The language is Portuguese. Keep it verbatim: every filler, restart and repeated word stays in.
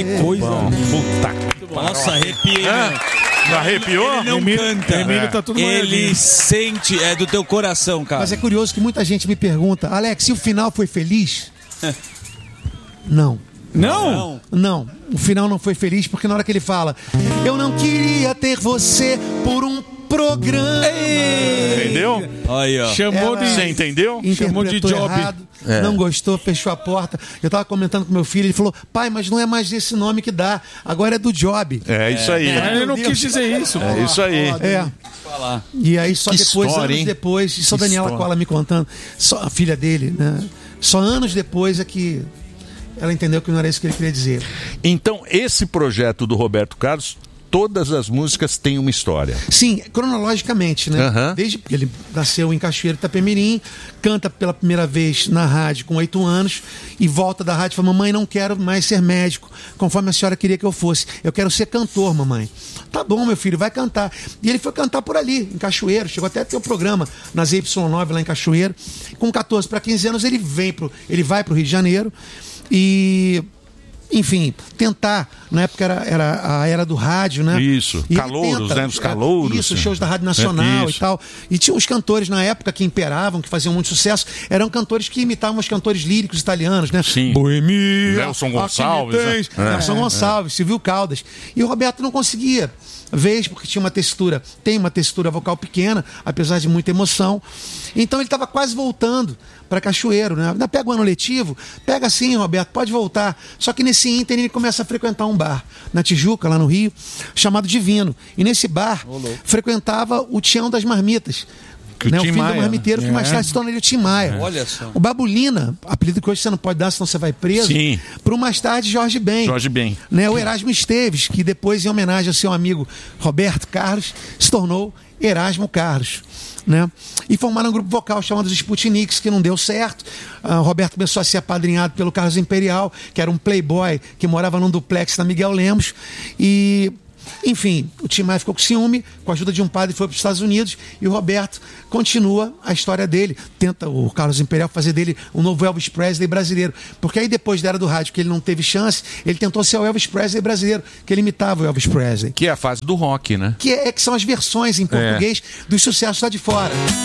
Que coisa. Puta. Nossa, arrepiei. É? Arrepiou? Ele não Emílio, canta. Emílio tá tudo Ele molhadinho. sente, é do teu coração, cara. Mas é curioso que muita gente me pergunta, Alex, se o final foi feliz? Não. Não? Não, o final não foi feliz porque na hora que ele fala, eu não queria ter você por um programa. Entendeu? Aí, ó. Chamou Ela de... Você entendeu? Chamou de interpretou job. errado, É. não gostou, fechou a porta. Eu tava comentando com meu filho, ele falou, pai, mas não é mais esse nome que dá, agora é do job. É isso aí. É, Ele não meu quis Deus. dizer isso. É isso aí. É. E aí só Que depois, história, anos hein? depois, isso a Que Daniela história. Cola me contando, só a filha dele, né? Só anos depois é que ela entendeu que não era isso que ele queria dizer. Então, esse projeto do Roberto Carlos, todas as músicas têm uma história. Sim, cronologicamente, né? Aham. Desde que ele nasceu em Cachoeiro, Itapemirim, canta pela primeira vez na rádio com oito anos e volta da rádio e fala, mamãe, não quero mais ser médico, conforme a senhora queria que eu fosse. Eu quero ser cantor, mamãe. Tá bom, meu filho, vai cantar. E ele foi cantar por ali, em Cachoeiro, chegou até a ter um programa na Z Y nove lá em Cachoeiro. Com catorze para quinze anos ele vem pro, ele vai para o Rio de Janeiro e... enfim, tentar, na época era, era a era do rádio, né? Isso, E ele calouros, tenta, né? Os calouros. Isso, shows da Rádio Nacional É, e isso. tal. E tinha os cantores na época que imperavam, que faziam muito sucesso, eram cantores que imitavam os cantores líricos italianos, né? Sim. Boemia, Nelson aqui me Gonçalves, né? tens, É, Nelson é, Gonçalves, Silvio Caldas. E o Roberto não conseguia. Vez, porque tinha uma textura, tem uma textura vocal pequena, apesar de muita emoção. Então ele estava quase voltando para Cachoeiro, né? Ainda pega o ano letivo, pega sim, Roberto, pode voltar. Só que nesse ínter ele começa a frequentar um bar na Tijuca, lá no Rio, chamado Divino. E nesse bar frequentava o Tião das Marmitas. Que o Né, o Tim filho Maia, do marmiteiro né? que mais É. tarde se tornaria o Tim Maia. Olha só. O Babulina, apelido que hoje você não pode dar, senão você vai preso. Sim. Para o mais tarde Jorge Ben. Jorge Ben. Né, o Erasmo Esteves, que depois, em homenagem ao seu amigo Roberto Carlos, se tornou Erasmo Carlos. Né? E formaram um grupo vocal chamado os Sputniks, que não deu certo. Ah, o Roberto começou a ser apadrinhado pelo Carlos Imperial, que era um playboy que morava num duplex na Miguel Lemos. E... enfim, o Tim Maia ficou com ciúme, com a ajuda de um padre foi para os Estados Unidos e o Roberto continua a história dele. Tenta o Carlos Imperial fazer dele um novo Elvis Presley brasileiro. Porque aí depois da era do rádio, que ele não teve chance, ele tentou ser o Elvis Presley brasileiro, que ele imitava o Elvis Presley. Que é a fase do rock, né? Que, é, que são as versões em português dos sucessos lá de fora.